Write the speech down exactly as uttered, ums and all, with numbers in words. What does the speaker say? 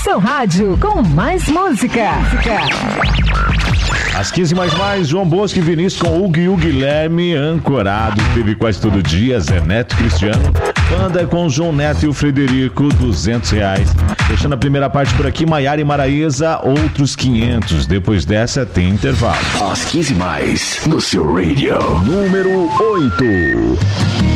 seu rádio com mais música. Às quinze mais mais, João Bosco e Vinícius com Hugo e o Guilherme, ancorado, teve quase todo dia, Zé Neto e Cristiano. Banda com João Neto e o Frederico, duzentos reais. Fechando a primeira parte por aqui, Maiara e Maraísa, outros quinhentos. Depois dessa tem intervalo. Às quinze mais, no seu radio. Número oito.